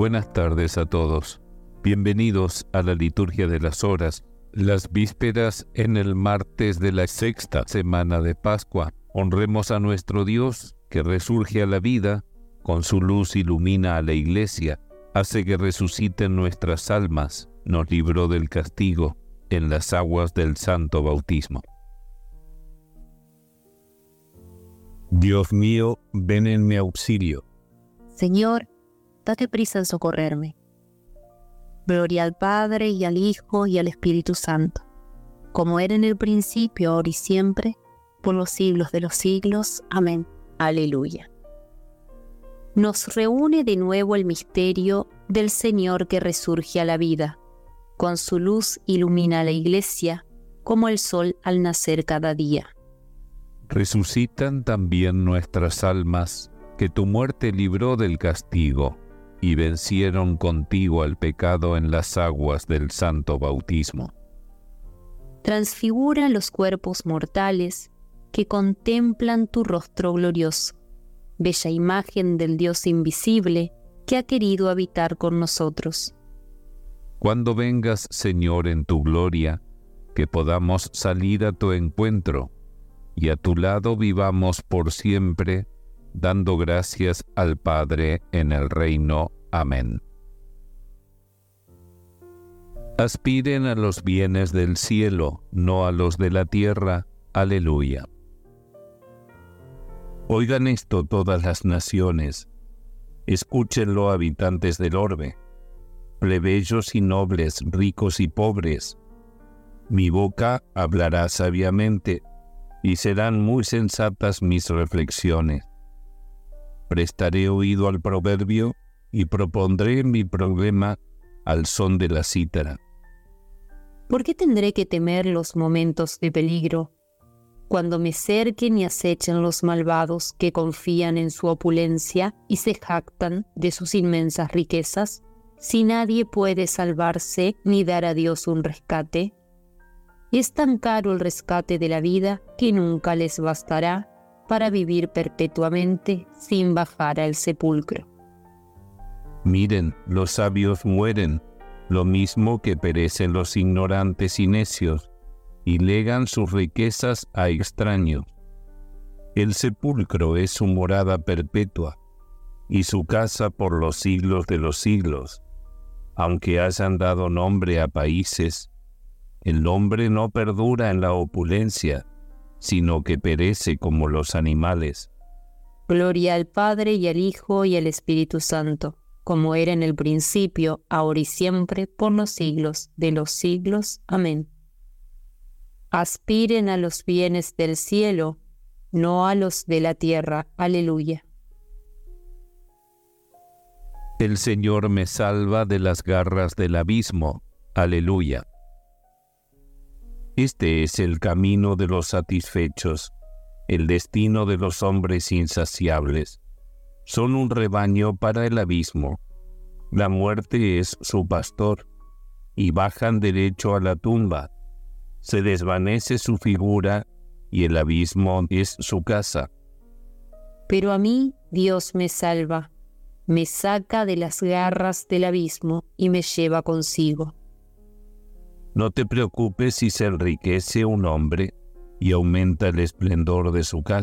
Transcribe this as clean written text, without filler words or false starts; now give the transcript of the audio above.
Buenas tardes a todos. Bienvenidos a la Liturgia de las Horas, las vísperas en el martes de la sexta semana de Pascua. Honremos a nuestro Dios, que resurge a la vida, con su luz ilumina a la Iglesia, hace que resuciten nuestras almas, nos libró del castigo en las aguas del santo bautismo. Dios mío, ven en mi auxilio. Señor, date prisa en socorrerme. Gloria al Padre, y al Hijo, y al Espíritu Santo, como era en el principio, ahora y siempre, por los siglos de los siglos. Amén. Aleluya. Nos reúne de nuevo el misterio del Señor que resurge a la vida. Con su luz ilumina a la Iglesia, como el sol al nacer cada día. Resucitan también nuestras almas, que tu muerte libró del castigo, y vencieron contigo al pecado en las aguas del santo bautismo. Transfigura los cuerpos mortales que contemplan tu rostro glorioso, bella imagen del Dios invisible que ha querido habitar con nosotros. Cuando vengas, Señor, en tu gloria, que podamos salir a tu encuentro, y a tu lado vivamos por siempre, dando gracias al Padre en el reino. Amén. Aspiren a los bienes del cielo, no a los de la tierra. Aleluya. Oigan esto todas las naciones, escúchenlo habitantes del orbe, plebeyos y nobles, ricos y pobres. Mi boca hablará sabiamente, y serán muy sensatas mis reflexiones. Prestaré oído al proverbio, y propondré mi problema al son de la cítara. ¿Por qué tendré que temer los momentos de peligro, cuando me cerquen y acechen los malvados que confían en su opulencia y se jactan de sus inmensas riquezas, si nadie puede salvarse ni dar a Dios un rescate? Es tan caro el rescate de la vida que nunca les bastará para vivir perpetuamente sin bajar al sepulcro. Miren, los sabios mueren, lo mismo que perecen los ignorantes y necios, y legan sus riquezas a extraños. El sepulcro es su morada perpetua, y su casa por los siglos de los siglos. Aunque hayan dado nombre a países, el hombre no perdura en la opulencia, sino que perece como los animales. Gloria al Padre, y al Hijo, y al Espíritu Santo, como era en el principio, ahora y siempre, por los siglos de los siglos. Amén. Aspiren a los bienes del cielo, no a los de la tierra. Aleluya. El Señor me salva de las garras del abismo. Aleluya. Este es el camino de los satisfechos, el destino de los hombres insaciables. Son un rebaño para el abismo. La muerte es su pastor, y bajan derecho a la tumba. Se desvanece su figura, y el abismo es su casa. Pero a mí Dios me salva, me saca de las garras del abismo y me lleva consigo. No te preocupes si se enriquece un hombre y aumenta el esplendor de su casa.